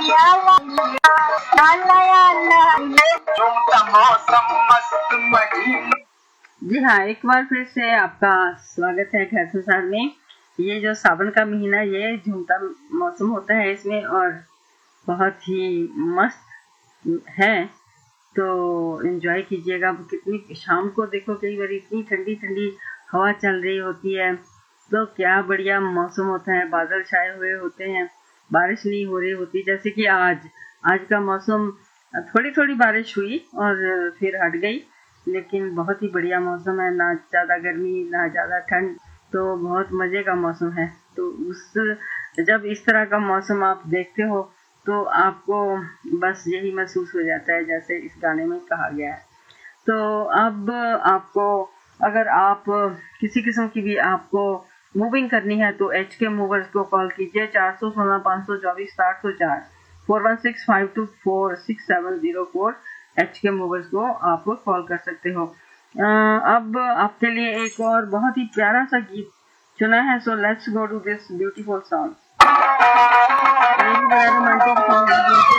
जी हाँ, एक बार फिर से आपका स्वागत है घर संसार में। ये जो सावन का महीना, ये झूमता मौसम होता है इसमें, और बहुत ही मस्त है, तो एंजॉय कीजिएगा। कितनी शाम को देखो, कई बार इतनी ठंडी ठंडी हवा चल रही होती है, तो क्या बढ़िया मौसम होता है। बादल छाए हुए होते हैं, बारिश नहीं हो रही होती, जैसे कि आज का मौसम थोड़ी थोड़ी बारिश हुई और फिर हट गई, लेकिन बहुत ही बढ़िया मौसम है। ना ज़्यादा गर्मी ना ज़्यादा ठंड, तो बहुत मज़े का मौसम है। तो जब इस तरह का मौसम आप देखते हो तो आपको बस यही महसूस हो जाता है जैसे इस गाने में कहा गया है। तो अब आपको, अगर आप किसी किस्म की भी आपको मूविंग करनी है तो HK मूवर्स को कॉल कीजिए 416 524 704 4165246704। HK मूवर्स को आप कॉल कर सकते हो। अब आपके लिए एक और बहुत ही प्यारा सा गीत चुना है, so let's go to this beautiful song. ये भी बड़ा रोमांटिक सॉन्ग है।